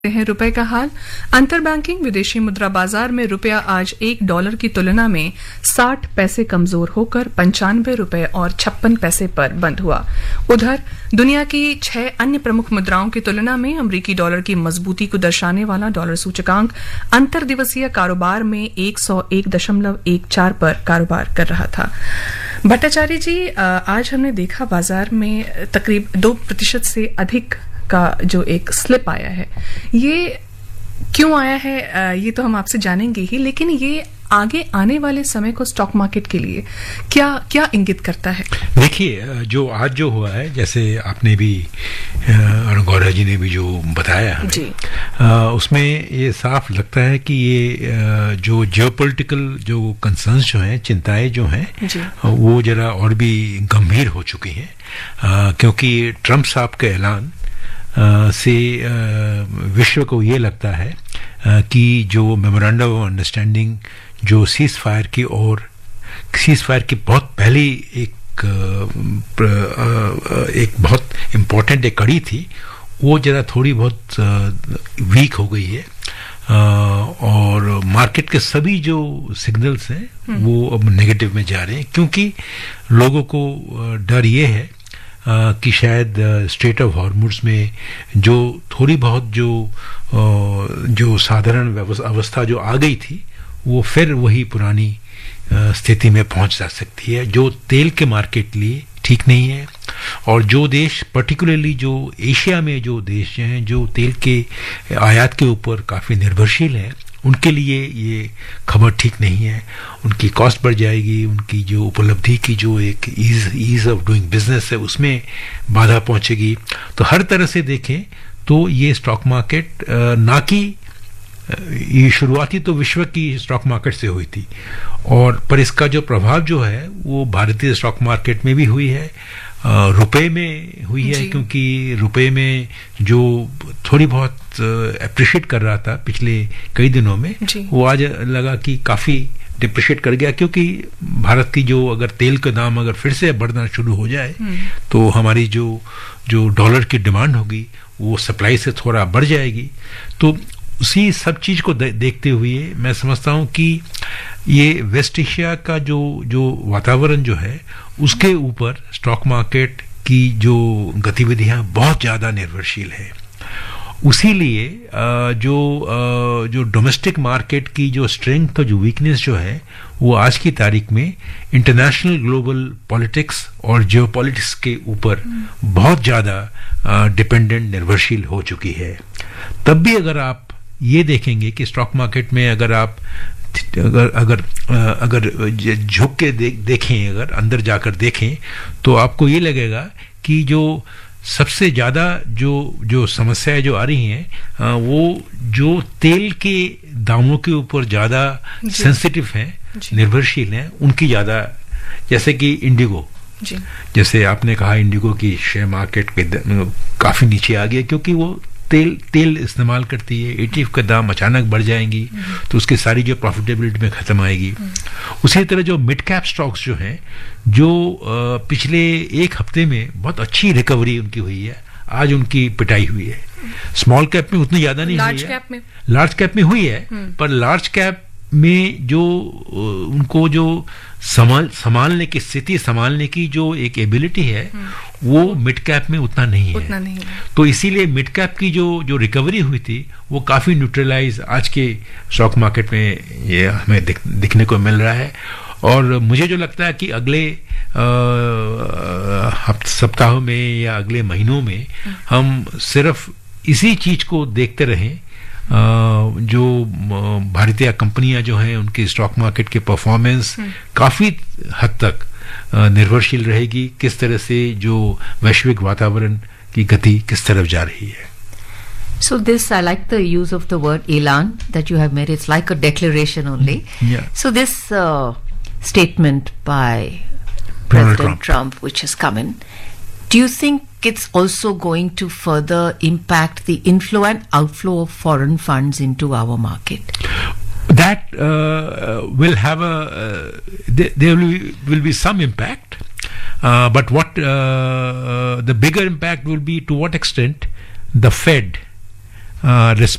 हैं रुपए का हाल। अंतरबैंकिंग विदेशी मुद्रा बाजार में रुपया आज $1 की तुलना में 60 पैसे कमजोर होकर 95 रुपए और 56 पैसे पर बंद हुआ। उधर दुनिया की 6 अन्य प्रमुख मुद्राओं की तुलना में अमरीकी डॉलर की मजबूती को दर्शाने वाला डॉलर सूचकांक अंतरदिवसीय कारोबार में 101.14 पर कारोबार कर रहा था। भट्टाचार्य जी, आज हमने देखा बाजार में तकरीब 2% से अधिक का जो एक स्लिप आया है। ये क्यों आया है ये तो हम आपसे जानेंगे ही, लेकिन ये आगे आने वाले समय को स्टॉक मार्केट के लिए क्या इंगित करता है? देखिए, जो आज जो हुआ है, जैसे आपने भी गौरव जी ने भी जो बताया हमें, उसमें ये साफ लगता है कि ये जो जियोपॉलिटिकल जो कंसर्न्स जो हैं, चिंताएं जो हैं, वो जरा और भी गंभीर हो चुकी हैं, क्योंकि ट्रंप साहब के ऐलान से विश्व को ये लगता है कि जो मेमोरेंडम ऑफ अंडरस्टैंडिंग जो सीज फायर की बहुत पहली एक बहुत इम्पोर्टेंट एक कड़ी थी, वो जरा थोड़ी बहुत वीक हो गई है, और मार्केट के सभी जो सिग्नल्स हैं वो अब नेगेटिव में जा रहे हैं, क्योंकि लोगों को डर ये है कि शायद स्ट्रेट ऑफ हॉर्मुज़ में जो थोड़ी बहुत जो साधारण अवस्था जो आ गई थी, वो फिर वही पुरानी स्थिति में पहुंच जा सकती है, जो तेल के मार्केट लिए ठीक नहीं है। और जो देश, पर्टिकुलरली जो एशिया में जो देश हैं जो तेल के आयात के ऊपर काफ़ी निर्भरशील हैं, उनके लिए ये खबर ठीक नहीं है। उनकी कॉस्ट बढ़ जाएगी, उनकी जो उपलब्धि की जो एक ईज ऑफ डूइंग बिजनेस है, उसमें बाधा पहुंचेगी। तो हर तरह से देखें तो ये स्टॉक मार्केट ना कि ये शुरुआती तो विश्व की स्टॉक मार्केट से हुई थी, और पर इसका जो प्रभाव जो है वो भारतीय स्टॉक मार्केट में भी हुई है, रुपए में हुई है, क्योंकि रुपए में जो थोड़ी बहुत अप्रिशिएट कर रहा था पिछले कई दिनों में, वो आज लगा कि काफी डिप्रिशिएट कर गया, क्योंकि भारत की जो अगर तेल का दाम अगर फिर से बढ़ना शुरू हो जाए तो हमारी जो डॉलर की डिमांड होगी वो सप्लाई से थोड़ा बढ़ जाएगी। तो उसी सब चीज को देखते हुए मैं समझता हूं कि ये वेस्ट एशिया का जो वातावरण जो है, उसके ऊपर स्टॉक मार्केट की जो गतिविधियां बहुत ज्यादा निर्भरशील है। उसी लिए जो डोमेस्टिक मार्केट की जो स्ट्रेंथ और जो वीकनेस जो है, वो आज की तारीख में इंटरनेशनल ग्लोबल पॉलिटिक्स और जियोपॉलिटिक्स के ऊपर बहुत ज्यादा डिपेंडेंट, निर्भरशील हो चुकी है। तब भी अगर आप ये देखेंगे कि स्टॉक मार्केट में अगर आप अगर झुक के देखें, अगर अंदर जाकर देखें, तो आपको ये लगेगा कि जो सबसे ज्यादा जो समस्याएं जो आ रही हैं, वो जो तेल के दामों के ऊपर ज्यादा सेंसिटिव हैं, निर्भरशील हैं, उनकी ज्यादा, जैसे कि इंडिगो, जैसे आपने कहा, इंडिगो की शेयर मार्केट काफी नीचे आ गया, क्योंकि वो तेल इस्तेमाल करती है। ETF का दाम अचानक बढ़ जाएंगी तो उसकी सारी जो प्रॉफिटेबिलिटी में खत्म आएगी। उसी तरह जो मिड कैप स्टॉक्स जो हैं, जो पिछले एक हफ्ते में बहुत अच्छी रिकवरी उनकी हुई है, आज उनकी पिटाई हुई है। स्मॉल कैप में उतनी ज्यादा नहीं हुई है, लार्ज कैप में हुई है, पर लार्ज कैप में जो उनको जो संभालने की स्थिति, संभालने की जो एक एबिलिटी है, वो मिड कैप में उतना नहीं है। तो इसीलिए मिड कैप की जो रिकवरी हुई थी, वो काफी न्यूट्रलाइज आज के स्टॉक मार्केट में ये हमें दिखने को मिल रहा है। और मुझे जो लगता है कि अगले सप्ताहों में या अगले महीनों में हम सिर्फ इसी चीज को देखते रहें, जो भारतीय कंपनियां जो हैं, उनकी स्टॉक मार्केट के परफॉर्मेंस काफी हद तक निर्भरशील रहेगी, किस तरह से जो वैश्विक वातावरण की गति किस तरफ जा रही है। So this, I like the use of the word elan that you have made. It's like a declaration only. Yeah. So this statement by President Trump, which has come in, do you think it's also going to further impact the inflow and outflow of foreign funds into our market? That will have there will be some impact, but what the bigger impact will be, to what extent the Fed